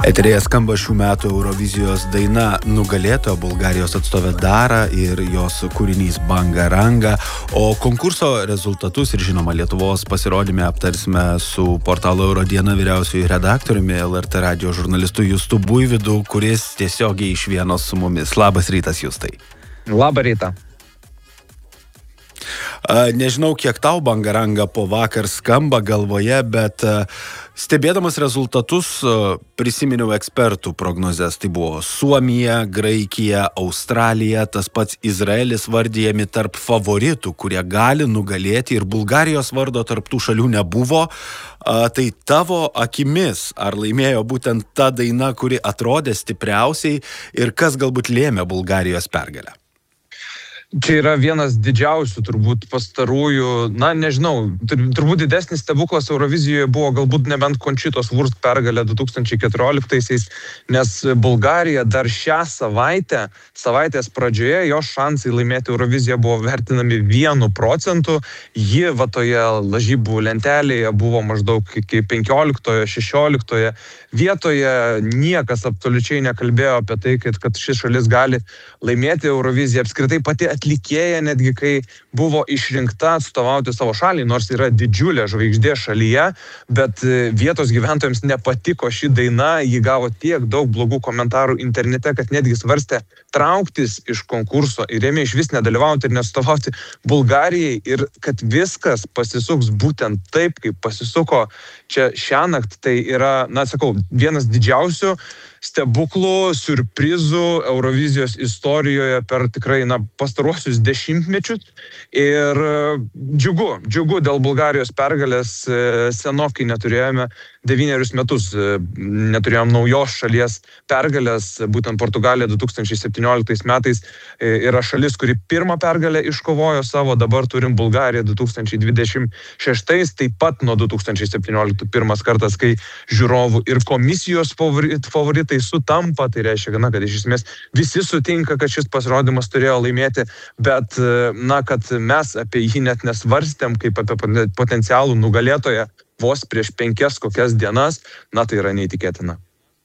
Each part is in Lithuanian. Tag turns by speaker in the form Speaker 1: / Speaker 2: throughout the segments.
Speaker 1: Eterėje skamba šių metų Eurovizijos daina nugalėtoja Bulgarijos atstovė Dara ir jos kūrinys Bangaranga, o konkurso rezultatus ir žinoma Lietuvos pasirodymę aptarsime su portalo Eurodiena vyriausiuoju redaktoriumi LRT radijo žurnalistu Justu Buivydu, kuris tiesiogiai iš Vienos su mumis. Labas rytas, Justai.
Speaker 2: Labą rytą.
Speaker 1: Nežinau, kiek tau Bangaranga po vakar skamba galvoje, bet stebėdamas rezultatus prisiminiau ekspertų prognozes. Tai buvo Suomija, Graikija, Australija, tas pats Izraelis vardijami tarp favoritų, kurie gali nugalėti, ir Bulgarijos vardo tarp tų šalių nebuvo. Tai tavo akimis, ar laimėjo būtent ta daina, kuri atrodė stipriausiai, ir kas galbūt lėmė Bulgarijos pergalę?
Speaker 2: Čia yra vienas didžiausių turbūt pastarųjų, nežinau, turbūt didesnis stebuklas Eurovizijoje buvo galbūt nebent Končitos Wurst pergalė 2014-aisiais, nes Bulgarija dar šią savaitės pradžioje, jos šansai laimėti Euroviziją buvo vertinami 1%, ji toje lažybų lentelėje buvo maždaug iki 15-16 vietoje, niekas absoliučiai nekalbėjo apie tai, kad ši šalis gali laimėti Euroviziją. Apskritai pati atlikėja, netgi kai buvo išrinkta atstovauti savo šalį, nors yra didžiulė žvaigždė šalyje, bet vietos gyventojams nepatiko ši daina, ji gavo tiek daug blogų komentarų internete, kad netgi svarstė trauktis iš konkurso ir ėmė iš vis nedalyvauti ir neatstovauti Bulgarijai, ir kad viskas pasisuks būtent taip, kaip pasisuko čia šiąnakt. Tai yra, vienas didžiausių stebuklų, siurprizų Eurovizijos istorijoje per tikrai pastaruosius dešimtmečius. Ir džiugu dėl Bulgarijos pergalės, senokai neturėjome 9 metus, neturėjom naujos šalies pergalės, būtent Portugalija 2017 metais yra šalis, kuri pirmą pergalę iškovojo savo, dabar turim Bulgariją 2026, taip pat nuo 2017 pirmas kartas, kai žiūrovų ir komisijos favoritai sutampa, tai reiškia, kad iš esmės visi sutinka, kad šis pasirodymas turėjo laimėti, bet kad mes apie jį net nesvarstėm kaip apie potencialų nugalėtoją vos prieš 5 kokias dienas, tai yra neįtikėtina.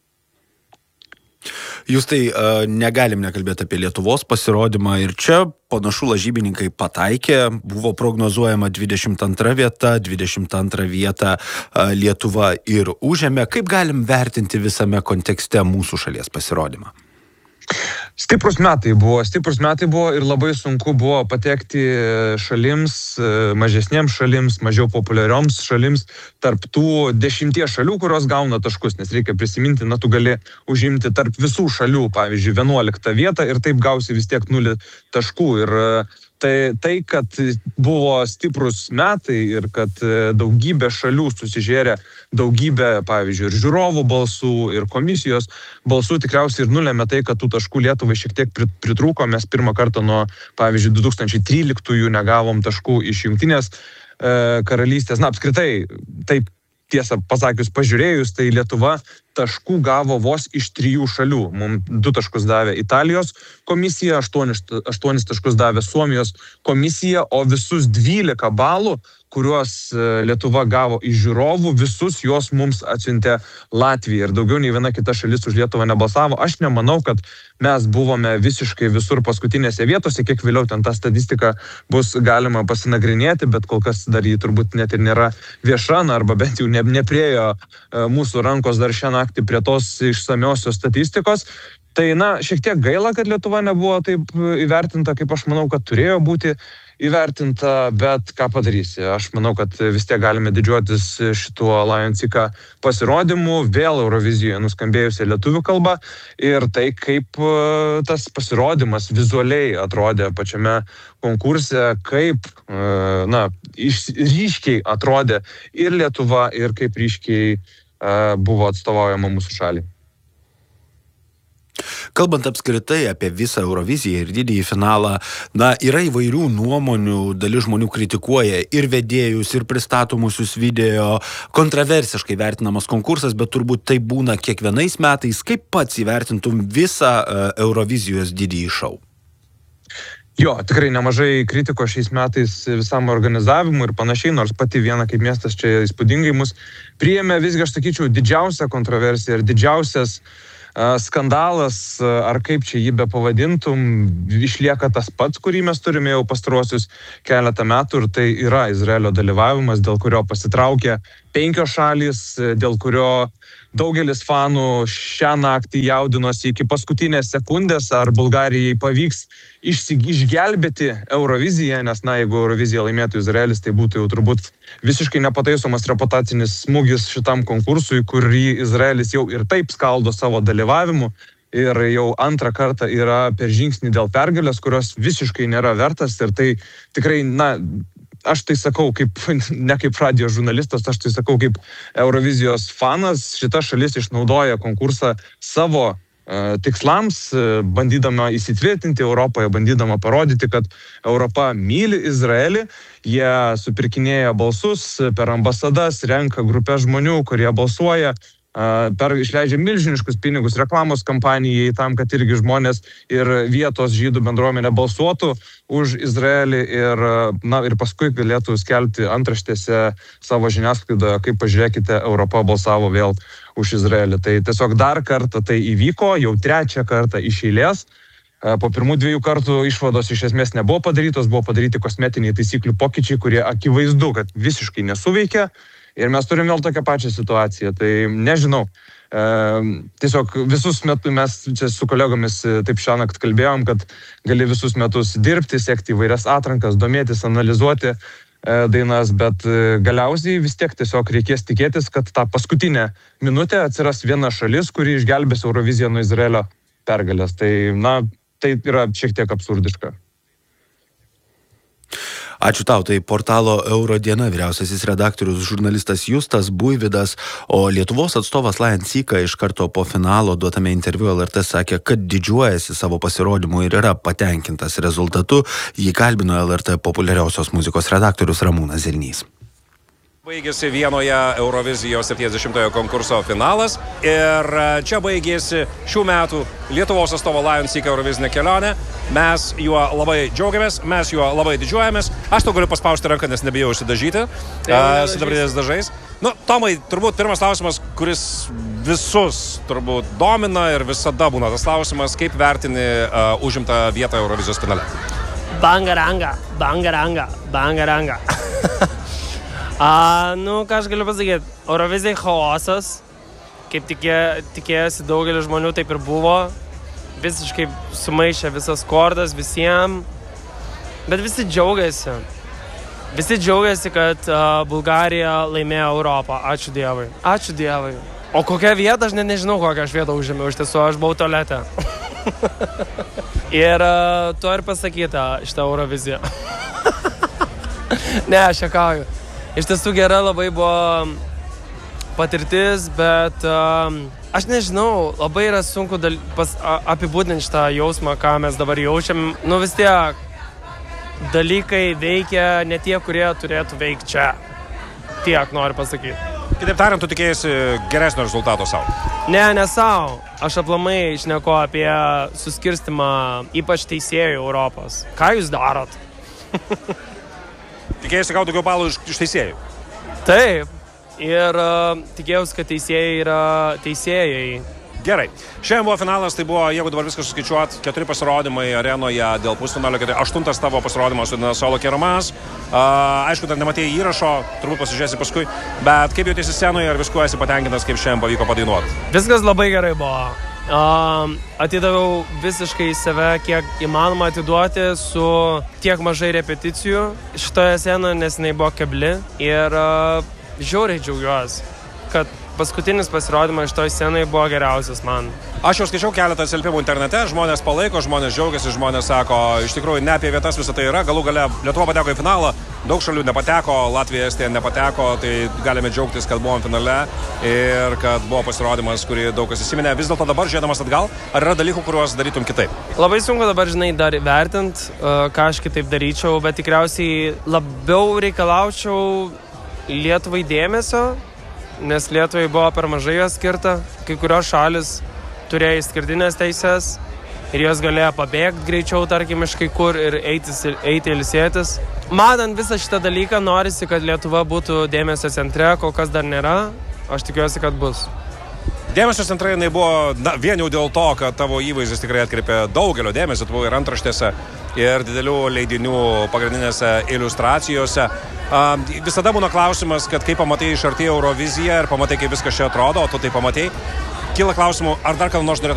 Speaker 1: Jūs tai negalim nekalbėti apie Lietuvos pasirodymą, ir čia panašu lažybininkai pataikė, buvo prognozuojama 22 vieta, 22 vietą Lietuva ir užėmė. Kaip galim vertinti visame kontekste mūsų šalies pasirodymą?
Speaker 2: Stiprus metai buvo ir labai sunku buvo patekti šalims, mažesniems šalims, mažiau populiarioms šalims, tarp tų 10 šalių, kurios gauna taškus, nes reikia prisiminti, tu gali užimti tarp visų šalių, pavyzdžiui, 11 vietą ir taip gausi vis tiek 0 taškų. Ir tai, kad buvo stiprus metai ir kad daugybė šalių susižėrė daugybė, pavyzdžiui, ir žiūrovų balsų, ir komisijos balsų, tikriausiai ir nulėmė tai, kad tų taškų Lietuvai šiek tiek pritrūko. Mes pirmą kartą nuo, pavyzdžiui, 2013 negavom taškų iš Jungtinės karalystės. Apskritai, taip tiesą pasakius, pažiūrėjus, tai Lietuva taškų gavo vos iš 3 šalių. Mums 2 taškus davė Italijos komisija, 8 taškus davė Suomijos komisija, o visus 12 balų, kuriuos Lietuva gavo iš žiūrovų, visus juos mums atsiuntė Latvija. Ir daugiau nei viena kita šalis už Lietuvą nebalsavo. Aš nemanau, kad mes buvome visiškai visur paskutinėse vietose, kiek vėliau ten tą statistiką bus galima pasinagrinėti, bet kol kas dar jį turbūt net ir nėra vieša, arba bent jau nepriejo mūsų rankos dar šią naktį prie tos išsamiosios statistikos. Tai šiek tiek gaila, kad Lietuva nebuvo taip įvertinta, kaip aš manau, kad turėjo būti įvertinta, bet ką padarysi. Aš manau, kad vis tiek galime didžiuotis šituo Lions IK pasirodymu, vėl Eurovizijoje nuskambėjusią lietuvių kalbą, ir tai, kaip tas pasirodymas vizualiai atrodė pačiame konkurse, kaip ryškiai atrodė ir Lietuva, ir kaip ryškiai buvo atstovaujama mūsų šaliai.
Speaker 1: Kalbant apskritai apie visą Euroviziją ir didįjį finalą, yra įvairių nuomonių, dalis žmonių kritikuoja ir vedėjus, ir pristatomusius video, kontroversiškai vertinamas konkursas, bet turbūt tai būna kiekvienais metais. Kaip pats įvertintum visą Eurovizijos didįjį šou?
Speaker 2: Jo, tikrai nemažai kritiko šiais metais visam organizavimui ir panašiai, nors pati viena kaip miestas čia įspūdingai mus priėmė, visgi aš sakyčiau, didžiausia kontroversija ir didžiausias skandalas, ar kaip čia jį be pavadintum, išlieka tas pats, kurį mes turime jau pastaruosius keletą metų, ir tai yra Izraelio dalyvavimas, dėl kurio pasitraukė 5 šalys, dėl kurio daugelis fanų šią naktį jaudinosi iki paskutinės sekundės, ar Bulgarijai pavyks išgelbėti Euroviziją, nes, jeigu Euroviziją laimėtų Izraelis, tai būtų jau turbūt visiškai nepataisomas reputacinis smūgis šitam konkursui, kurį Izraelis jau ir taip skaldo savo dalyvavimu ir jau antrą kartą yra per žingsnį dėl pergalės, kurios visiškai nėra vertas, ir tai tikrai, aš tai sakau, ne kaip radijo žurnalistas, aš tai sakau kaip Eurovizijos fanas, šita šalis išnaudoja konkursą savo tikslams, bandydama įsitvirtinti Europoje, bandydama parodyti, kad Europa myli Izraelį, jie supirkinėja balsus per ambasadas, renka grupę žmonių, kurie balsuoja, išleidžia milžiniškus pinigus reklamos kampanijai tam, kad irgi žmonės ir vietos žydų bendruomenė balsuotų už Izraelį ir paskui galėtų skelbti antraštėse savo žiniasklaidoje, kaip pažiūrėkite, Europa balsavo vėl už Izraelį. Tai tiesiog dar kartą tai įvyko, jau 3 kartą iš eilės. Po pirmų 2 kartų išvados iš esmės nebuvo padarytos, buvo padaryti kosmetiniai taisyklių pokyčiai, kurie akivaizdu, kad visiškai nesuveikia. Ir mes turim vėl tokią pačią situaciją. Tai nežinau. Tiesiog visus metus mes čia su kolegomis taip šiąnakt kalbėjom, kad gali visus metus dirbti, sekti įvairias atrankas, domėtis, analizuoti dainas, bet galiausiai vis tiek tiesiog reikės tikėtis, kad tą paskutinę minutę atsiras viena šalis, kuri išgelbės Euroviziją nuo Izraelio pergalės. Tai, tai yra šiek tiek absurdiška.
Speaker 1: Ačiū tau, tai portalo Eurodiena vyriausiasis redaktorius žurnalistas Justas Buivydas, o Lietuvos atstovas Lajan Syka iš karto po finalo duotame interviu LRT sakė, kad didžiuojasi savo pasirodymu ir yra patenkintas rezultatu. Jį kalbino LRT populiariausios muzikos redaktorius Ramūnas Zilnys.
Speaker 3: Baigėsi Vienoje Eurovizijos 70-ojo konkurso finalas ir čia baigėsi šių metų Lietuvos atstovo Lajan Syka Eurovizinė kelionė. Mes juo labai džiaugiamės, mes juo labai didžiuojamės. Aš tau galiu paspausti ranką, nes nebijau užsidažyti sidabriniais dažais. Tomai, turbūt pirmas klausimas, kuris visus turbūt domina ir visada būna tas klausimas, kaip vertini užimtą vietą Eurovizijos finale?
Speaker 4: Bangaranga, bangaranga, bangaranga. Ką aš galiu pasakyti, Eurovizijai chaosas, kaip tikėjosi daugelis žmonių, taip ir buvo, visiškai sumaišė visas kortas visiems, bet visi džiaugiasi, kad Bulgarija laimėjo Europą, ačiū Dievui. O kokią vietą, aš nežinau, kokią aš vietą užėmiau, iš tiesų aš buvau tualete. Ir to ir pasakyta šitą Euroviziją. Ne, aš juokauju. Iš tiesų gera labai buvo patirtis, bet aš nežinau, labai yra sunku apibūdinti šitą jausmą, ką mes dabar jaučiam. Vis tiek dalykai veikia ne tie, kurie turėtų veikti čia. Tiek noriu pasakyti.
Speaker 3: Kitaip tariant, tu tikėjasi geresnio rezultato savo?
Speaker 4: Ne savo. Aš aplamai šneku apie suskirstimą, ypač teisėjų Europos. Ką jūs darot?
Speaker 3: Tikėjausi gauti daugiau balų iš teisėjų?
Speaker 4: Taip. Ir tikėjausi, kad teisėjai yra teisėjai.
Speaker 3: Gerai. Šiandien buvo finalas, tai buvo, jeigu dabar viską suskaičiuot, 4 pasirodymai arenoje dėl pusfinalio, 8 tavo pasirodymas su Solo Keramas. Aišku, dar nematėjai įrašo, turbūt pasižiūrėsi paskui, bet kaip jautiesi scenoje ir viskuo esi patenkintas, kaip šiandien pavyko padainuoti?
Speaker 4: Viskas labai gerai buvo. Atidaviau visiškai save, kiek įmanoma atiduoti su tiek mažai repeticijų šitoje scenoje, nes jinai buvo kebli ir žiauriai džiaugiuosi, kad paskutinis pasirodymas šitoj scenoje buvo geriausias man.
Speaker 3: Aš jau skaičiau keletą atsiliepimų internete, žmonės palaiko, žmonės džiaugiasi, žmonės sako, iš tikrųjų ne apie vietas visą tai yra, galų gale Lietuva pateko į finalą, daug šalių nepateko, Latvija, Estija nepateko, tai galime džiaugtis, kad buvom finale ir kad buvo pasirodymas, kurį daug kas įsiminė. Vis dėlto dabar, žiūrėdamas atgal, ar yra dalykų, kuriuos darytum kitaip?
Speaker 4: Labai sunku dabar, dar vertint, ką aš kitaip daryčiau, bet tikriausiai labiau reikalaučiau Lietuvai dėmesio, nes Lietuvai buvo per mažai jos skirta, kai kurios šalis turėjo išskirtinės teises ir jos galėjo pabėgti greičiau, tarkim, iš kai kur ir eiti ilsėtis. Matant visą šitą dalyką, norisi, kad Lietuva būtų dėmesio centre, kol kas dar nėra. Aš tikiuosi, kad bus.
Speaker 3: Dėmesio centrai jinai buvo vien jau dėl to, kad tavo įvaizdis tikrai atkreipė daugelio dėmesio, tu buvai ir antraštėse, ir didelių leidinių pagrindinėse iliustracijose. Visada būna klausimas, kad kai pamatai iš arti Euroviziją ir pamatai, kaip viskas čia atrodo, o tu tai pamatai, kyla klausimų, ar dar kada nors norėtum